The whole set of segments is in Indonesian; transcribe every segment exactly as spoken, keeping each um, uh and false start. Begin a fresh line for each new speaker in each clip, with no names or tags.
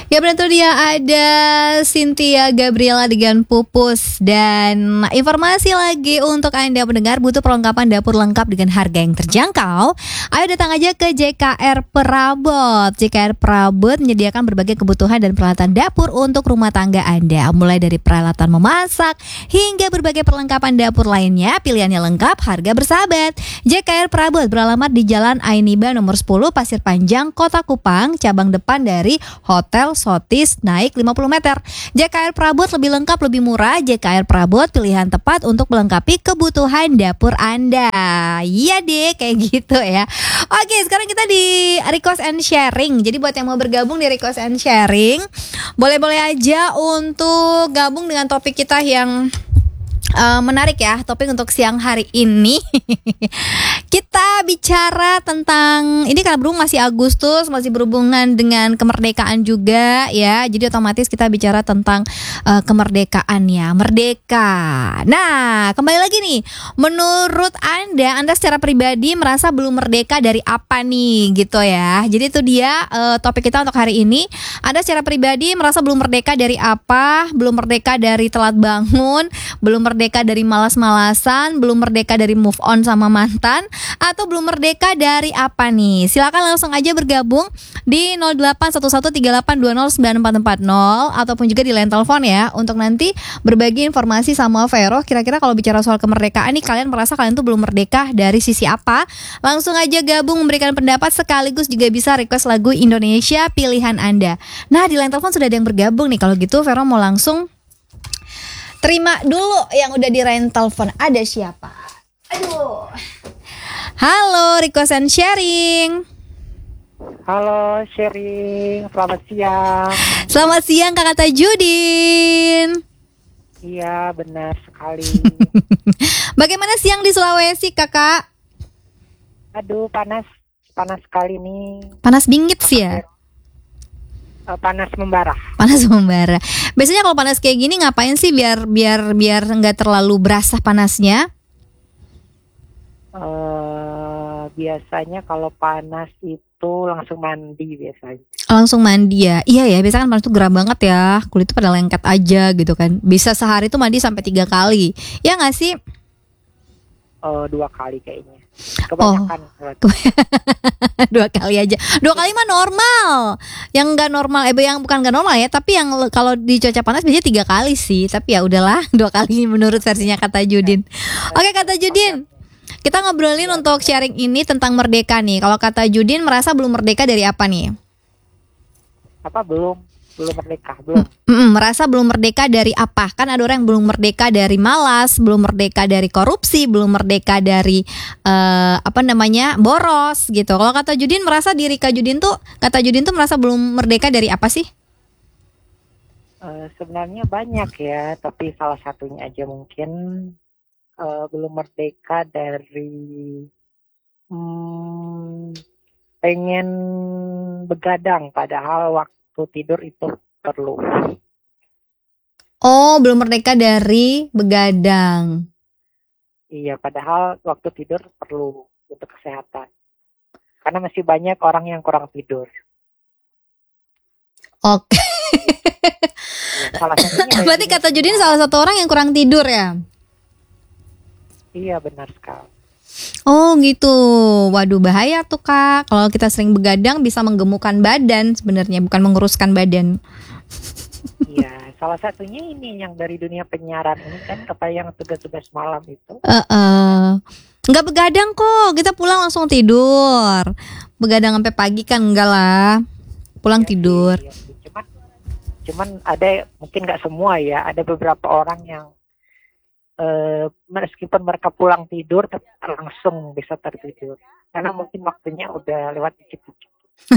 Ya benar tuh dia ada Cynthia Gabriela dengan Pupus. Dan informasi lagi untuk Anda pendengar, butuh perlengkapan dapur lengkap dengan harga yang terjangkau? Ayo datang aja ke J K R Perabot. J K R Perabot menyediakan berbagai kebutuhan dan peralatan dapur untuk rumah tangga Anda. Mulai dari peralatan memasak hingga berbagai perlengkapan dapur lainnya, pilihannya lengkap, harga bersahabat. J K R Perabot beralamat di Jalan Ainiba nomor sepuluh Pasir Panjang, Kota Kupang, cabang depan dari Hotel Sotis, naik lima puluh meter. J K R Perabot lebih lengkap, lebih murah. J K R Perabot, pilihan tepat untuk melengkapi kebutuhan dapur Anda. Iya deh, kayak gitu ya. Oke, sekarang kita di request and sharing. Jadi buat yang mau bergabung di request and sharing, boleh-boleh aja untuk gabung dengan topik kita yang Uh, menarik ya, topik untuk siang hari ini. Kita bicara tentang, ini karena berhubung masih Agustus, masih berhubungan dengan kemerdekaan juga ya. Jadi otomatis kita bicara tentang uh, kemerdekaan ya, merdeka. Nah, kembali lagi nih, menurut Anda, Anda secara pribadi merasa belum merdeka dari apa nih gitu ya. Jadi itu dia uh, topik kita untuk hari ini. Anda secara pribadi merasa belum merdeka dari apa? Belum merdeka dari telat bangun, belum merdeka merdeka dari malas-malasan, belum merdeka dari move on sama mantan, atau belum merdeka dari apa nih? Silakan langsung aja bergabung di nol delapan satu satu tiga delapan dua nol sembilan empat empat nol ataupun juga di line telepon ya, untuk nanti berbagi informasi sama Vero. Kira-kira kalau bicara soal kemerdekaan nih, kalian merasa kalian tuh belum merdeka dari sisi apa? Langsung aja gabung memberikan pendapat, sekaligus juga bisa request lagu Indonesia pilihan Anda. Nah, di line telepon sudah ada yang bergabung nih. Kalau gitu Vero mau langsung terima dulu yang udah di line telepon. Ada siapa? Aduh. Halo, request and sharing.
Halo, sharing. Selamat siang.
Selamat siang, Kakak Tajudin.
Iya, benar sekali.
Bagaimana siang di Sulawesi, Kakak?
Aduh, panas. Panas sekali nih.
Panas bingit sih ya?
Panas membara.
Panas membara. Biasanya kalau panas kayak gini ngapain sih biar biar biar nggak terlalu berasa panasnya?
Uh, biasanya kalau panas itu langsung mandi biasanya.
Langsung mandi ya? Iya ya, biasanya kan panas tuh gerah banget ya. Kulit tuh pada lengket aja gitu kan. Bisa sehari tuh mandi sampai tiga kali. Ya nggak sih?
Uh, dua kali kayaknya. Kebanyakan.
Oh. Dua kali aja. Dua kali mah normal. Yang nggak normal, eh yang bukan nggak normal ya, tapi yang kalau di cuaca panas biasanya tiga kali sih. Tapi ya udahlah, dua kali menurut versinya Kata Judin. Oke, Kata Judin, kita ngobrolin untuk sharing ini tentang merdeka nih. Kalau Kata Judin merasa belum merdeka dari apa nih?
Apa belum? Belum merdeka, belum.
Mm-mm, merasa belum merdeka dari apa? Kan ada orang yang belum merdeka dari malas, belum merdeka dari korupsi, belum merdeka dari uh, apa namanya boros gitu. Kalau Kata Judin merasa diri Kak Judin tuh, Kata Judin tuh merasa belum merdeka dari apa sih?
Uh, sebenarnya banyak ya, tapi salah satunya aja mungkin uh, belum merdeka dari hmm, pengen begadang, padahal waktu tidur itu perlu.
Oh, belum merdeka dari begadang.
Iya, padahal waktu tidur perlu untuk kesehatan. Karena masih banyak orang yang kurang tidur.
Oke.
Ya, salah satunya
berarti Kata Judin salah satu orang yang kurang tidur ya?
Iya, benar sekali.
Oh gitu, waduh bahaya tuh Kak. Kalau kita sering begadang bisa menggemukkan badan sebenarnya, bukan menguruskan badan.
Iya, salah satunya ini yang dari dunia penyiaran ini kan, apa yang tugas-tugas malam itu.
Uh, uh. Nggak begadang kok, kita pulang langsung tidur. Begadang sampai pagi kan enggak lah, pulang ya, tidur.
Iya, iya. Cuman, cuman ada mungkin nggak semua ya, ada beberapa orang yang Uh, meskipun mereka pulang tidur tapi langsung bisa tertidur karena mungkin waktunya udah lewat dikit-dikit.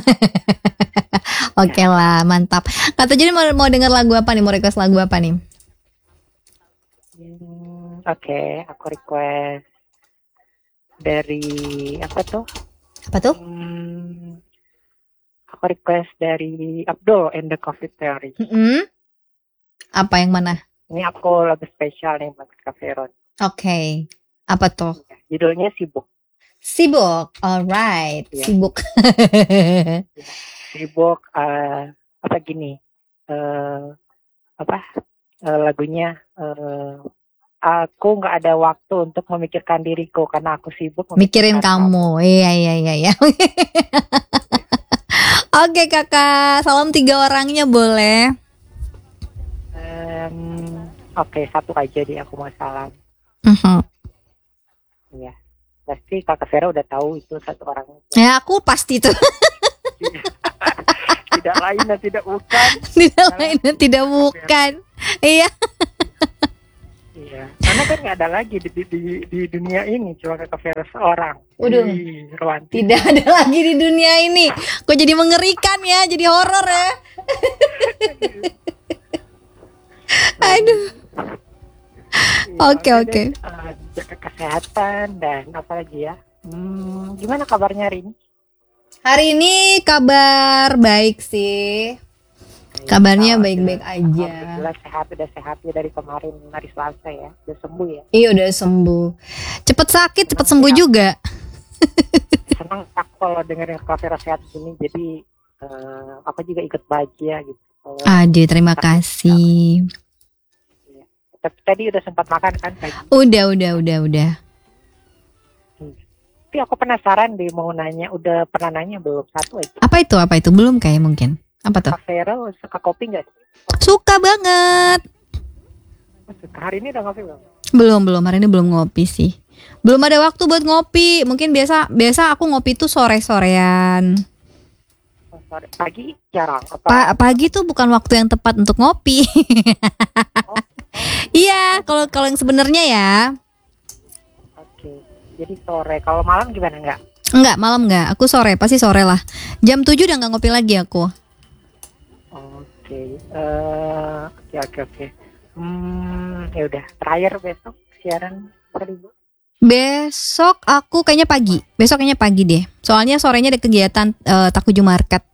Oke okay lah, mantap. Kata jadi mau mau dengar lagu apa nih? Mau request lagu apa nih?
Hmm, Oke, okay. Aku request dari apa tuh?
Apa tuh?
Hmm, aku request dari Abdul and the Coffee Theory.
Mm-hmm. Apa yang mana?
Ini aku lagu spesial nih buat Kak Veron.
Oke, okay. Apa tuh?
Judulnya Sibuk.
Sibuk, alright, ya. Sibuk.
Sibuk, uh, apa gini, eh apa eh, lagunya, eh, aku nggak ada waktu untuk memikirkan diriku karena aku sibuk
Mikirin
memikirkan kamu.
kamu. Iya iya iya iya. Oke kakak, salam tiga orangnya boleh.
Em, Oke, satu aja deh aku mau salam.
Mhm.
Iya, pasti Kakak Vera udah tahu itu satu orang.
Ya aku pasti tuh.
Tidak lain dan tidak bukan.
Tidak lain dan tidak bukan. Iya.
Iya, karena kan nggak ada lagi di, di, di, di dunia ini cuma Kakak Vera seorang.
Waduh.
Ih, romantis.
Tidak ada lagi di dunia ini. Kok jadi mengerikan ya, jadi horor ya. Aduh.
Iya,
Oke
udah
oke.
deh, eh, jaga kesehatan dan apa lagi ya? Hmm, gimana kabarnya hari ini?
Hari ini kabar baik sih. Kabarnya baik-baik aja.
Alhamdulillah sehat, udah sehat ya dari kemarin hari Selasa ya, udah sembuh ya.
Iya udah sembuh. Cepet sakit, cepet sembuh juga.
Senang aku kalau dengerin Kak Vera sehat gini, jadi eh, aku juga ikut bahagia gitu. Kalau-
Aduh, terima kasih.
Tapi tadi udah sempat makan kan pagi.
Udah, udah, udah, udah.
Tapi aku penasaran deh mau nanya, udah pernah nanya belum? Satu aja.
Apa itu? Apa itu? Belum kayak mungkin. Apa tuh?
Kak Vera suka kopi nggak sih?
Suka banget.
Suka. Hari ini udah ngopi belum?
Belum, belum. Hari ini belum ngopi sih. Belum ada waktu buat ngopi. Mungkin biasa biasa aku ngopi tuh sore-sorean.
Oh, sorry. Pagi jarang. Apa?
Pa- pagi tuh bukan waktu yang tepat untuk ngopi.
Oh,
Iya, kalau kalau yang sebenarnya ya.
oke. Jadi sore. Kalau malam gimana nggak?
Enggak, malam enggak. Aku sore, pasti sore lah. Jam tujuh udah enggak ngopi lagi aku.
Oke. Eh, Oke, oke, oke. Hmm, ya udah. Terakhir besok siaran kali Bu.
Besok aku kayaknya pagi. Besok kayaknya pagi deh. Soalnya sorenya ada kegiatan eh, Takuju Market.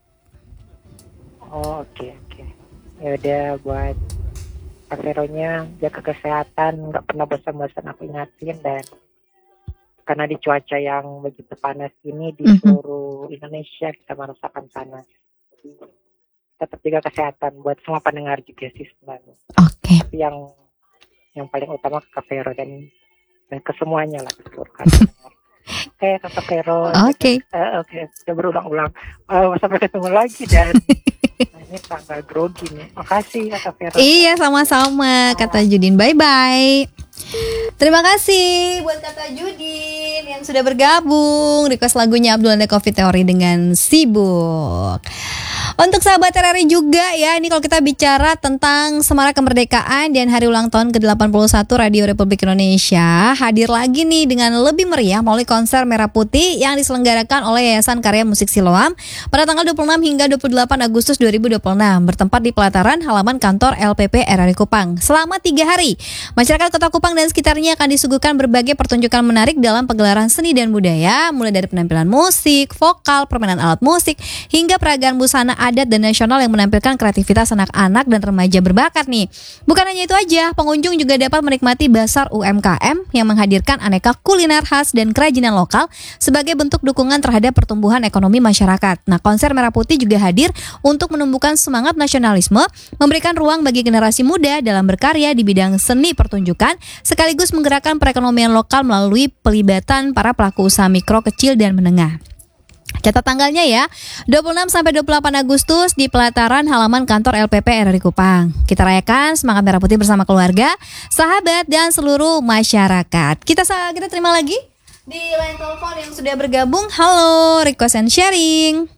Oh, oke, oke. Ya udah buat Kak Veronya jaga kesehatan, nggak pernah bosan-bosan aku ingatin, dan karena di cuaca yang begitu panas ini di
Mhm.
seluruh Indonesia kita merasakan panas. Jadi, tetap jaga kesehatan buat semua pendengar juga sih sebenarnya.
Oke.
Tapi yang yang paling utama ke Kak Vero dan dan ke semuanya lah, ke seluruh pendengar. Oke, Kak Vero.
Oke.
Eh, Oke, kita berulang-ulang. Eh, sampai ketemu lagi dan nah, ini tanggal grogi nih. Makasih Kak Vero.
Iya, sama-sama kata Judin. Bye-bye. Terima kasih buat kata Judin yang sudah bergabung. Request lagunya Abdul Anda Coffee Theory dengan Sibuk. Untuk sahabat R R I juga ya, ini kalau kita bicara tentang Semarak Kemerdekaan dan Hari Ulang Tahun ke delapan puluh satu Radio Republik Indonesia, hadir lagi nih dengan lebih meriah melalui konser Merah Putih yang diselenggarakan oleh Yayasan Karya Musik Siloam pada tanggal dua puluh enam hingga dua puluh delapan Agustus dua ribu dua puluh enam, bertempat di pelataran halaman kantor L P P R R I Kupang. Selama tiga hari, masyarakat Kota Kupang dan sekitarnya akan disuguhkan berbagai pertunjukan menarik dalam pegelaran seni dan budaya, mulai dari penampilan musik, vokal, permainan alat musik, hingga peragaan busana adat dan nasional yang menampilkan kreativitas anak-anak dan remaja berbakat nih. Bukan hanya itu aja, pengunjung juga dapat menikmati Basar U M K M yang menghadirkan aneka kuliner khas dan kerajinan lokal sebagai bentuk dukungan terhadap pertumbuhan ekonomi masyarakat. Nah, konser Merah Putih juga hadir untuk menumbuhkan semangat nasionalisme, memberikan ruang bagi generasi muda dalam berkarya di bidang seni pertunjukan, sekaligus menggerakkan perekonomian lokal melalui pelibatan para pelaku usaha mikro, kecil, dan menengah. Catat tanggalnya ya, dua puluh enam sampai dua puluh delapan Agustus di pelataran halaman kantor L P P R R I Kupang. Kita rayakan semangat Merah Putih bersama keluarga, sahabat, dan seluruh masyarakat. Kita kita terima lagi di line telepon yang sudah bergabung. Halo, request and sharing.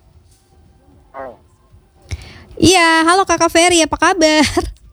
Halo.
Iya, halo Kakak Ferry, apa kabar?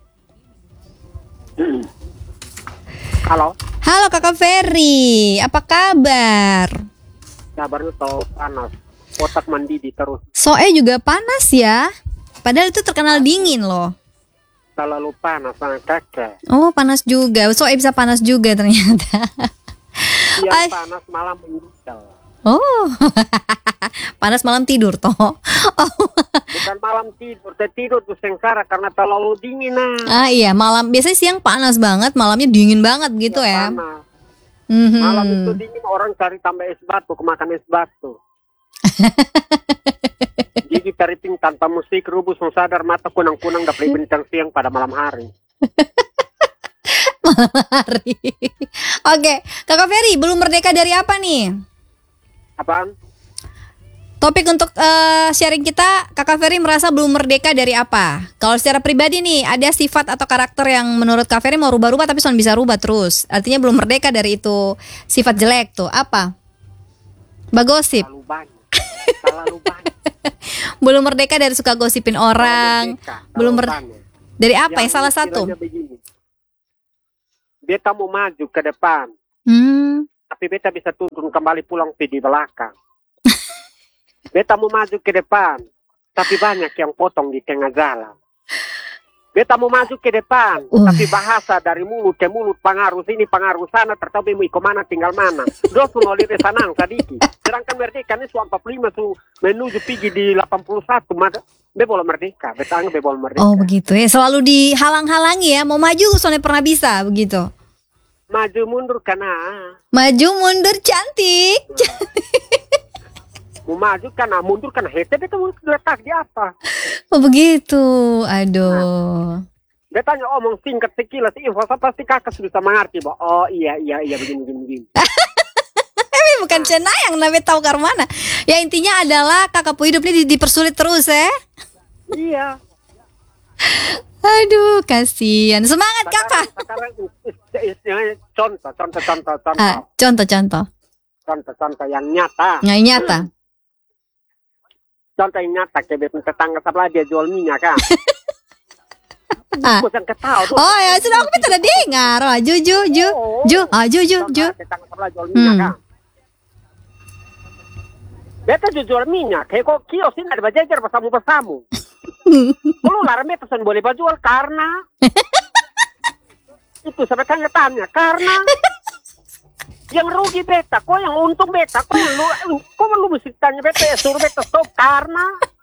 Halo.
Halo Kakak Ferry, apa kabar?
Kabarnya tahu panas, otak mendidih terus,
Soe juga panas ya. Padahal itu terkenal dingin loh.
selalu panas sama kakak.
Oh, panas juga. Soe bisa panas juga ternyata.
Siang
Ay.
panas, malam meninggal.
Oh, panas malam tidur toh. Oh.
Bukan malam tidur, saya tidur tuh sengkara karena terlalu dingin nah.
Ah iya, malam biasanya siang panas banget, malamnya dingin banget gitu ya.
Panas.
Mhm.
Malam itu dingin, orang cari tambah es batu, kemakan es batu. Gigi teriping tanpa musik, rubus sadar mata kunang-kunang dapat bintang siang pada malam hari.
Malam hari. Oke, Kakak Ferry belum merdeka dari apa nih?
Apaan?
Topik untuk eh, sharing kita, Kakak Ferry merasa belum merdeka dari apa? Kalau secara pribadi nih, ada sifat atau karakter yang menurut Kak Ferry mau rubah-rubah tapi soal bisa rubah terus. Artinya belum merdeka dari itu sifat jelek tuh. Apa? Bagosip.
Terlalu banyak. Terlalu banyak.
Belum merdeka dari suka gosipin orang.
Merdeka,
Belum
terlalu
mer-
banyak.
dari apa ya?
Yang
Salah satu.
istilahnya begini. Beta mau maju ke depan,
Hmm.
tapi beta bisa turun kembali pulang di belakang. Beta mau maju ke depan, tapi banyak yang potong di tengah jalan. Beta mau maju ke depan,
Uh.
tapi bahasa dari mulut ke mulut, pengaruh sini, pengaruh sana, tertahu mau ikut mana, tinggal mana. Dosu nolih sanang sadiki. Sedangkan merdeka ini su empat puluh lima su menuju pergi di delapan puluh satu, maka be boleh merdeka, beta anggap be boleh merdeka.
Oh begitu ya, selalu dihalang-halangi ya. Mau maju soalnya pernah bisa begitu.
Maju mundur karena
Maju mundur cantik.
mau maju karena mundur karena hete beta mau letak di apa.
Oh begitu. Aduh.
Beta tanya omong singkat sekilas info, saya pasti kakak sudah mengerti bahwa oh iya iya iya begini begini begini.
Tapi bukan cenayang, nabe tahu ke mana. Ya intinya adalah kakak pu hidup ini di- dipersulit terus ya.
Iya.
Aduh, kasihan. Semangat kakak.
Sekarang istilahnya contoh, contoh, contoh, contoh,
Ah, contoh-contoh.
contoh, contoh yang nyata.
Yang nyata.
Contoh yang nyata, kayak tetangga sebelah dia jual minyak kan.
Ah.
Bukan ketahu.
Oh ya, sudah aku tidak dengar. Oh, ju ju ju ju, ah ju ju ju.
Contoh, tetangga sebelah jual minyak
Hmm.
kan. Beta jual minyak, kayak kok kios ini ada bajajar bersama-bersama. Kalau larang beta sen boleh jual karena itu sampai tanya-tanya karena yang rugi beta, kok yang untung beta, kok yang lu, kok lu mesti tanya beta ya suruh beta stop karena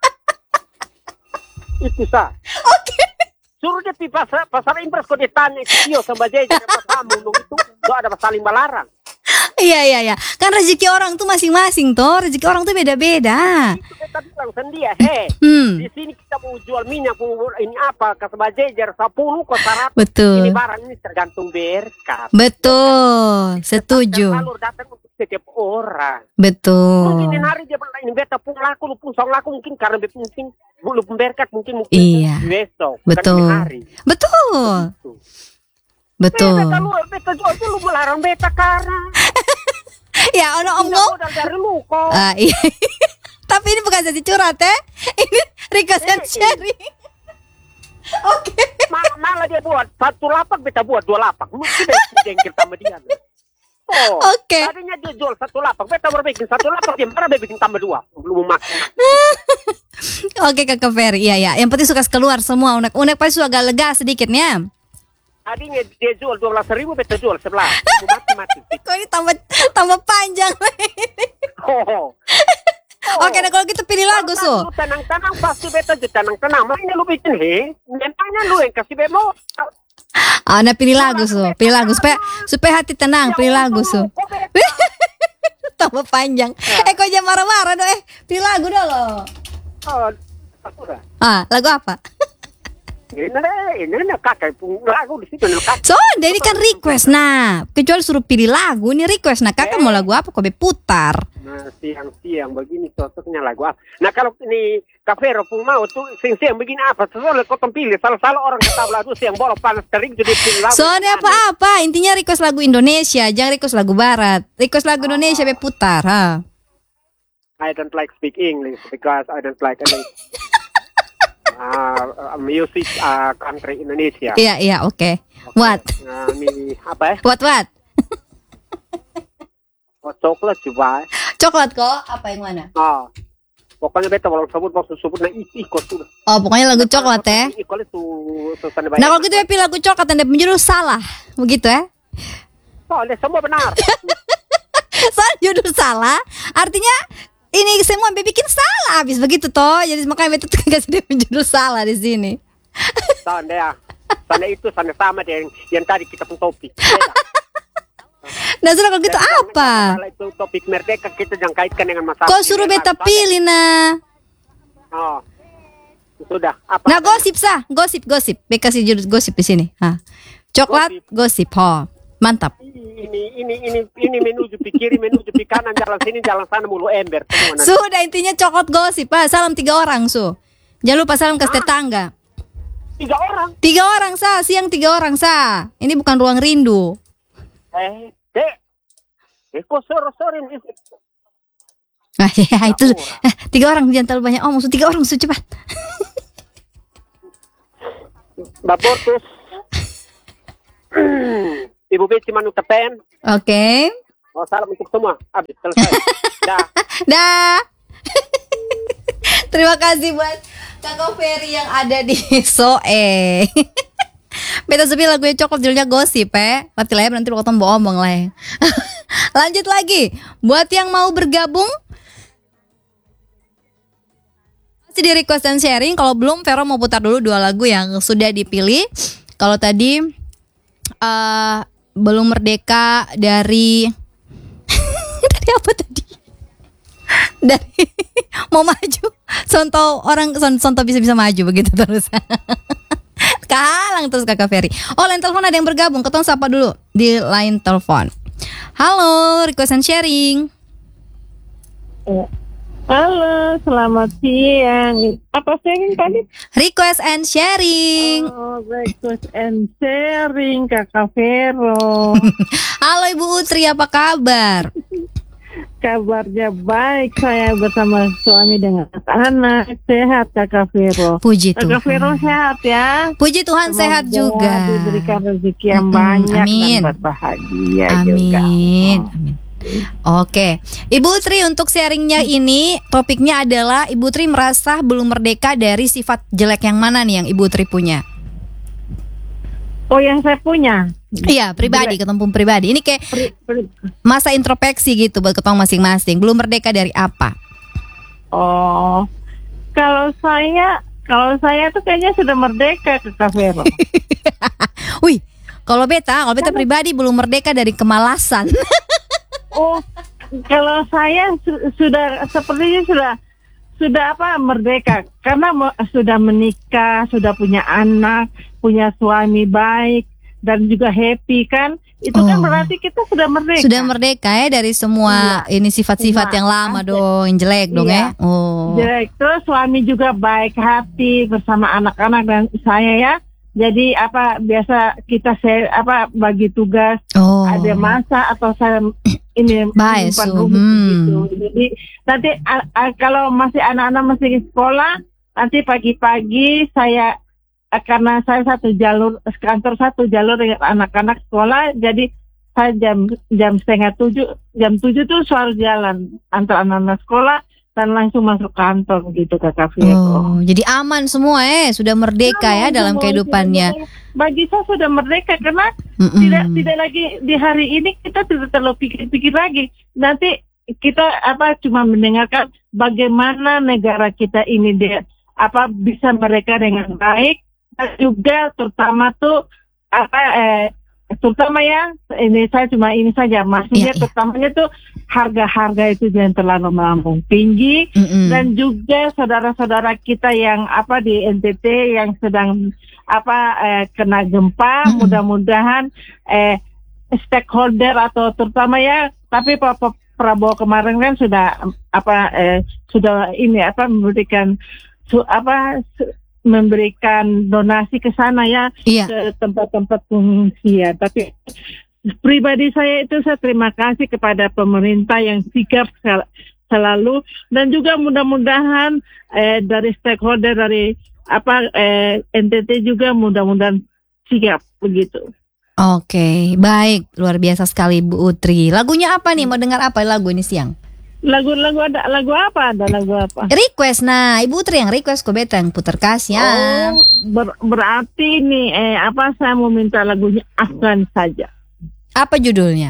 itu sah.
Oke.
Suruh dia di pasar pasar impres kok ditanya kios sama bajajar bersama itu, gak ada saling melarang.
Iya iya iya. Kan rezeki orang tuh masing-masing toh. Rezeki orang tuh beda-beda.
Itu beta bilang sendiri, he.
Hmm.
Di sini kita mau jual minyak, mau ini apa, ke sebajejer sepuluh ke seratus.
Betul.
Ini barang ini tergantung berkat.
Betul. Setuju.
Alur datang untuk setiap orang.
Betul.
Mungkin hari dia bilang ini beta pun laku, lu pun song laku mungkin karena beta mungkin lu pun berkat mungkin mungkin
Iya.
besok.
Betul.
Bukan ini hari.
Betul.
Itu.
Betul.
Beta lu beta jual itu lu melarang beta karena
Ya ono
tidak
omong.
modal dari lu kok.
Ah, iya. Tapi ini bukan sesi curhat ya. Ini request and
Eh,
sharing. Oke.
Mal- malah dia buat satu lapak beta buat dua lapak. Mungkin beta jengkel sama dia. Oh,
Oke.
tadinya dia jual satu lapak, beta baru bikin satu lapak, dia marah dia bikin tambah dua. Belum makan.
Oke Kakak Ferry. Iya ya. Yang penting suka keluar semua. Unek-unek pasti sudah agak lega sedikitnya.
Tadinya dia jual dua belas ribu, beta jual sebelas. Mati-mati.
Kok ini tambah tambah panjang.
Oh.
Oke, nah kalau gitu pilih lagu su.
Lu tenang-tenang pasti beta juga tenang-tenang. Makanya lu bikin he, memangnya lu yang kasih bemo.
Ah, nah pilih lagu su. Pilih lagu supaya supaya hati tenang. Pilih lagu su. Tambah panjang. Eh kok jangan marah-marah dong. Eh pilih lagu dulu.
Oh, udah.
Ah, lagu apa?
Ini ini ini kakak lagu di situ kakak.
So, ini kan request. Nah, kecuali suruh pilih lagu, ini request. Nah, kakak mau lagu apa? Kok be putar?
Nah, siang-siang begini cocoknya lagu apa? Nah, kalau ini Kafero pun mau tuh siang-siang begini apa? Soalnya kau pilih salah-salah orang kata lagu siang bolong panas terik jadi pilih lagu.
Soalnya apa-apa, intinya request lagu Indonesia, jangan request lagu Barat. Request lagu Indonesia be putar, ha.
I don't like speak English because I don't like any uh, music uh, country Indonesia.
Iya, iya, oke. What?
Nah, ini apa ya?
What what?
Oh, coklat coba.
Coklat kok? Apa yang mana?
Ah, pokoknya beta walau sebut maksud sebut nah isi kok sudah.
Oh, pokoknya lagu coklat ya.
Ikol itu susah
Nah, kalau gitu ya pilih lagu coklat dan menjudul salah. Begitu ya.
Soalnya semua benar.
Soal judul salah, artinya ini semua Be bikin salah habis begitu toh. Jadi makanya Be tuh kasih dia menjudul salah di sini.
Soalnya ya. Soalnya itu sama sama dengan yang tadi kita pun topik. Beda.
Nah sudah kalau gitu
Jadi,
apa?
Kalau itu topik merdeka kita jangan kaitkan dengan masalah.
Kau suruh beta pilih nah.
Oh, sudah. Apa
Nah gosip sah, gosip gosip. Beta kasih judul gosip di sini. Hah. Coklat gosip, ho. Mantap.
Ini ini ini ini menuju ke kiri, menuju ke kanan, jalan sini, jalan sana mulu ember. Semua nanti.
Sudah intinya coklat gosip, Pak. Salam tiga orang, Su. Jangan lupa salam ke tetangga.
Tiga orang.
Tiga orang, Sa. Siang tiga orang, Sa. Ini bukan ruang rindu.
Eh, dek. Eh, kok sore-sore nih?
Ah, ya, itu eh, tiga orang jangan terlalu banyak omong. Su tiga orang, Su cepat.
Mbak Portus. Ibu Beci Manu Tepen.
Oke.
Oh, salam untuk semua. Habis selesai. Dah.
Dah. Terima kasih buat Kakak Ferry yang ada di Soe. Beta sepi lagunya coklat judulnya gosip, eh. Mati lah ya, nanti lo ketemu omong lah ya. Lanjut lagi. Buat yang mau bergabung masih di request dan sharing. Kalau belum, Vero mau putar dulu dua lagu yang sudah dipilih. Kalau tadi uh, belum merdeka dari dari apa tadi? Dari mau maju. Sonto orang Sonto bisa-bisa maju begitu terus. Kalang terus Kakak Ferry. Oh, line telepon ada yang bergabung. Ketong sapa dulu di line telepon. Halo, request and sharing.
Halo, selamat siang. Apa siang tadi?
Request and sharing.
Oh, request and sharing Kakak Vero.
Halo Ibu Utri, apa kabar?
Kabarnya baik, saya bersama suami dengan anak sehat Kakak Vero.
Puji Tuhan.
Kakak Vero sehat ya.
Puji Tuhan.
Semoga
sehat juga.
Diberikan rezeki yang
Mm-mm,
banyak
amin.
dan berbahagia
Amin.
juga.
Amin. Oke, Ibu Tri untuk sharingnya ini topiknya adalah Ibu Tri merasa belum merdeka dari sifat jelek yang mana nih yang Ibu Tri punya?
Oh, yang saya punya.
Iya, pribadi, ketemu pribadi. Ini kayak
Pri, pri,
masa introspeksi gitu buat ketemu masing-masing. Belum merdeka dari apa?
oh, kalau saya, kalau saya tuh kayaknya sudah merdeka Kakak Vero.
Wih, kalau beta, kalau beta pribadi belum merdeka dari kemalasan.
Oh, kalau saya su- sudah sepertinya sudah sudah apa merdeka karena me- sudah menikah, sudah punya anak, punya suami baik dan juga happy kan. Itu kan
Oh.
berarti kita sudah merdeka.
Sudah merdeka ya dari semua ini sifat-sifat
Semua
yang lama
aspek.
dong, yang jelek dong
Iya.
ya. Oh.
Jadi, terus suami juga baik hati bersama anak-anak dan saya ya. Jadi apa biasa kita se- apa bagi tugas
Oh.
ada masa atau saya ini
Baik,
menyimpan
Su.
rumah
Hmm.
gitu. Jadi nanti a- a- kalau masih anak-anak masih di sekolah, nanti pagi-pagi saya a- karena saya satu jalur kantor satu jalur dengan anak-anak sekolah, jadi saya jam jam setengah tujuh jam tujuh tuh selalu jalan antar anak-anak sekolah dan langsung masuk kantor gitu Kakak Vero.
Oh, jadi aman semua eh, sudah merdeka ya dalam
Semua
kehidupannya.
sudah- Bagi saya sudah merdeka karena
Mm-mm.
tidak tidak lagi di hari ini kita tidak terlalu pikir-pikir lagi. Nanti kita apa cuma mendengarkan bagaimana negara kita ini dia apa bisa mereka dengan baik dan juga terutama tuh apa eh terutama ya ini saya cuma ini saja maksudnya
Iya, iya.
terutamanya tuh harga-harga itu jangan terlalu melambung tinggi.
Mm-mm.
Dan juga saudara-saudara kita yang apa di N T T yang sedang apa eh, kena gempa,
Mm-mm.
mudah-mudahan eh, stakeholder atau terutama ya, tapi Pak Pak Prabowo kemarin kan sudah apa eh, sudah ini apa memberikan su, apa su- memberikan donasi ke sana ya
Iya.
ke tempat-tempat pengungsian. Tapi pribadi saya itu saya terima kasih kepada pemerintah yang sigap sel- selalu dan juga mudah-mudahan eh, dari stakeholder dari apa eh, N T T juga mudah-mudahan sigap begitu.
Oke, baik, luar biasa sekali Bu Utri. Lagunya apa nih? Mau dengar apa lagu ini siang?
Lagu-lagu ada lagu apa? Ada lagu apa?
Request, nah Ibu Utri yang request, kok beta yang putar kasih ya.
Oh, ber- berarti nih eh apa saya mau minta lagunya Afgan saja.
Apa judulnya?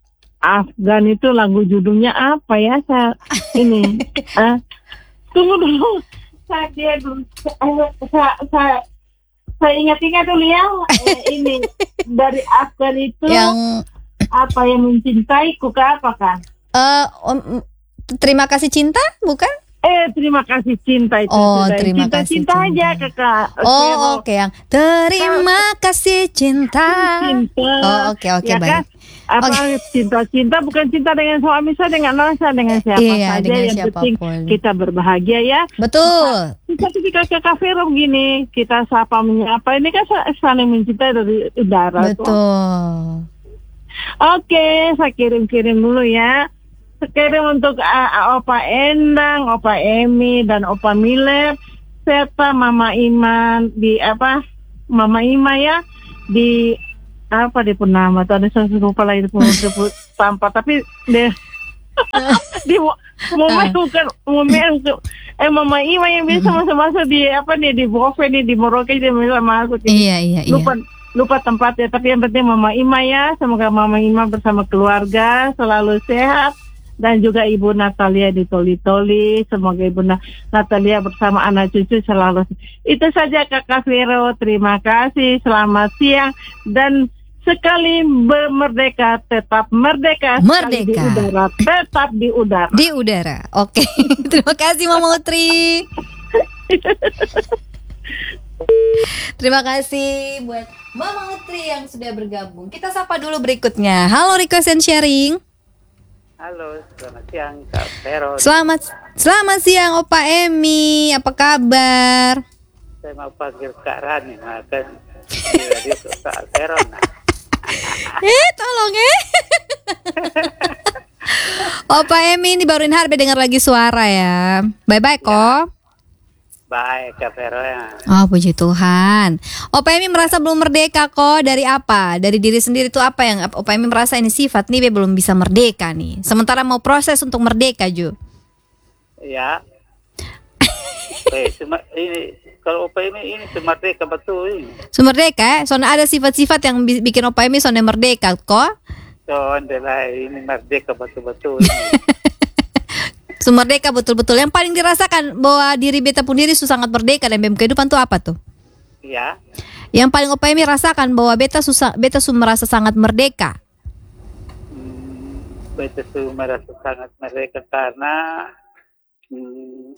Afgan itu lagu judulnya apa ya? Saya ini eh, tunggu dulu. Saya dia dulu. Eh, saya, saya, saya ingat-ingat dulu ya. Eh, ini dari Afgan itu
Yang
Apa yang mencintaiku ke apa kan?
Eh, om- terima kasih cinta, bukan?
Eh, terima kasih cinta itu.
Oh,
sudah.
terima
cinta,
kasih
cinta aja
cinta.
kakak.
Oh, oke yang terima kasih cinta.
Cinta.
Oh, oke oke
ya
baik.
kan? Apa
Oke.
cinta-cinta bukan cinta dengan suami saya, dengan saya, dengan siapa
Iya,
saja.
dengan
Yang penting
siapapun.
kita berbahagia ya.
Betul.
Kita ketika ke kafe room gini, kita sapa menyapa. Ini kan saling mencintai dari udara. tuh.
Betul.
Oke, saya kirim-kirim dulu ya. Kirim untuk uh, Opa Endang, Opa Emi, dan Opa Mile, serta Mama Iman di apa? Mama Ima ya di apa di Purnama. Tadi saya lupa lagi di Purnama tanpa, tapi deh di momen bukan momen eh Mama Ima yang bisa masa-masa di apa nih di Bofe nih di Merauke dia sama aku.
Iya iya iya.
Lupa lupa tempatnya, tapi yang penting Mama Ima ya, semoga Mama Ima bersama keluarga selalu sehat. Dan juga Ibu Natalia di Toli-Toli, semoga Ibu Natalia bersama anak cucu selalu. Itu saja Kakak Vero, terima kasih, selamat siang. Dan sekali merdeka, tetap merdeka.
Merdeka.
Sekali di udara, tetap di udara.
Di udara. Oke. Terima kasih Mama Utri. Terima kasih buat Mama Utri yang sudah bergabung. Kita sapa dulu berikutnya. Halo Request and Sharing.
Halo, selamat siang Kak Vero.
Selamat selamat siang Opa Emi. Apa kabar?
Saya mau panggil Kak Rani, makan di radio Kak Vero. Nah.
Eh, tolong eh. Opa Emi ini baruin Harbe dengar lagi suara ya. Bye-bye kok.
Baik Kak Vero ya.
Oh puji Tuhan. Opa Emi merasa belum merdeka kok. Dari apa? Dari diri sendiri tuh apa yang Opa Emi merasa ini sifat nih belum bisa merdeka nih. Sementara mau proses untuk merdeka Ju.
Ya. Eh, cuma ini kalau Opa Emi ini merdeka betul ini.
Sumerdeka eh? Soalnya ada sifat-sifat yang bi- bikin Opa Emi soalnya merdeka kok.
Soalnya lah ini merdeka betul-betul ini.
Sumerdeka betul-betul. Yang paling dirasakan bahwa diri beta pun diri su sangat merdeka dan dalam kehidupan tuh apa tuh?
Ya.
Yang paling Opa Emi rasakan bahwa beta susah beta su merasa sangat merdeka.
Hmm, beta su merasa sangat merdeka karena hmm,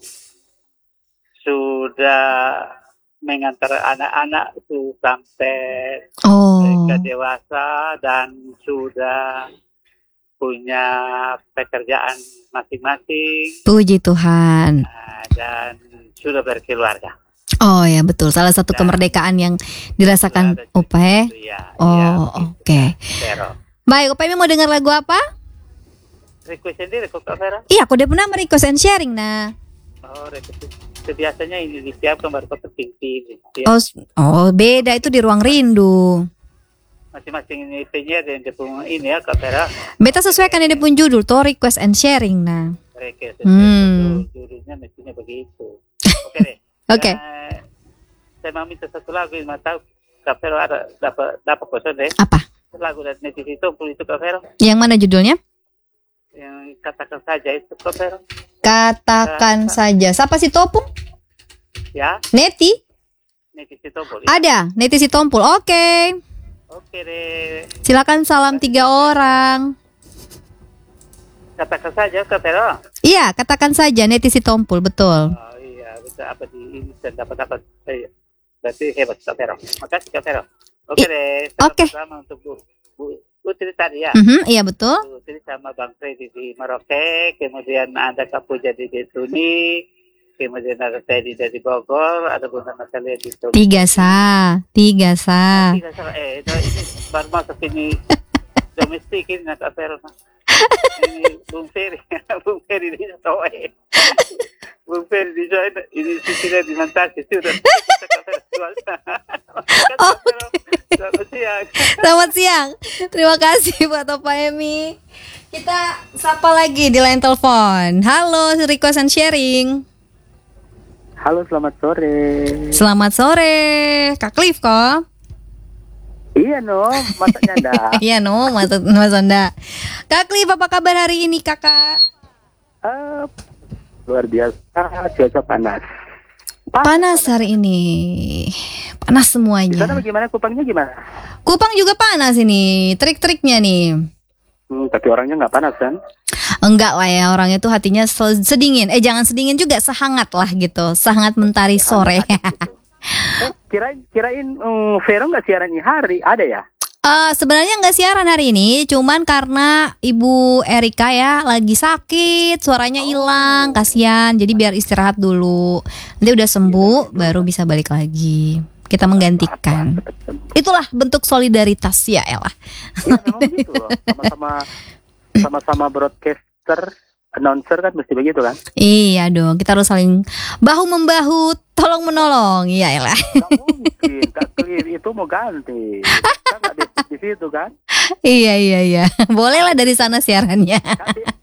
sudah mengantar anak-anak su sampai
Oh.
mereka dewasa dan sudah punya pekerjaan masing-masing.
Puji Tuhan.
Nah, dan sudah berkeluarga.
Oh ya betul. Salah satu
Dan
kemerdekaan yang dirasakan
sudah ada
Opa ya.
cucu, ya,
Oh
ya,
oke.
Vero.
Baik, Opa Emi mau dengar lagu apa?
Request sendiri kok Kak Vera?
Iya, aku udah pernah request and sharing nah.
Oh, request. Biasanya ini disiapkan baru ke penting.
Oh, s- oh beda itu di ruang rindu.
Masing-masing ini penyiar dan dia punya ini ya Kak Vera.
Beta sesuaikan ini pun judul tuh request and sharing nah.
Request.
Hmm.
Judulnya mestinya begitu. Oke deh.
Oke.
Eh, saya mau minta satu lagu yang mau tahu Kak Vera ada dapat dapat pesan deh.
Apa?
Lagu dari netizen itu itu Kak Vera.
Yang mana judulnya?
Yang katakan saja itu Kak Vera.
Katakan saja. Siapa si Topung?
Ya,
Neti?
netizen itu boleh.
Ada, Neti si Tompul. Oke.
Oke deh.
Silakan salam tiga orang.
Katakan saja Kak Vera.
Iya, katakan saja Neti si Tompul, betul.
Oh iya, bisa apa di ini dan dapat dapat. Eh, berarti hebat Kak Vera. Makasih Kak Vera. Oke
I-
deh.
oke.
Sama untuk Bu Bu Putri tadi ya.
Mhm, iya betul.
Putri sama Bang Freddy di Merauke, kemudian ada Kak Puja di Detuni, kemudian ada Teddy dari Bogor, ada Bunda Natalia di Tokyo.
Tiga sa, tiga sa.
Tidak salah. Eh, itu ini baru masuk ini domestik ini Kak Vera. Ini Bung Ferry, Bung Ferry di Soe. Bung Ferry di Soe, ini sisinya di Mantasi sudah. Selamat siang.
Selamat siang. Terima kasih buat Opa Emi. Kita sapa lagi di line telepon. Halo, request and sharing.
Halo, selamat sore.
Selamat sore, Kak Cliff kok.
Iya no, masaknya enggak.
Iya no, Mas, Mas Onda. Kak Cliff, apa kabar hari ini kakak?
Eh, luar biasa, cuaca panas.
Panas hari ini. Panas
Di sana
semuanya.
bagaimana, Kupangnya gimana?
Kupang juga panas ini. Trik-triknya nih.
Hmm, tapi orangnya nggak panas kan?
Enggak lah ya, orangnya tuh hatinya se- sedingin. Eh jangan sedingin juga, sehangat lah gitu. Sehangat mentari sore.
Gitu. Eh, kirain kirain um, Vero nggak siaran ini hari, ada ya?
Eh sebenarnya nggak siaran hari ini, cuman karena Ibu Erika ya lagi sakit, suaranya hilang, kasihan. Jadi biar istirahat dulu. Nanti udah sembuh, baru bisa balik lagi. Kita menggantikan. Itulah bentuk solidaritas ya Ella.
Iya memang gitu loh. Sama-sama sama-sama broadcaster, announcer kan mesti begitu kan?
Iya dong, kita harus saling bahu membahu, tolong menolong. Iya Ella.
Gak mungkin, Kak Clear itu mau ganti. Kan nggak di, di situ kan?
Iya iya iya. Bolehlah dari sana siarannya.
Kan dia,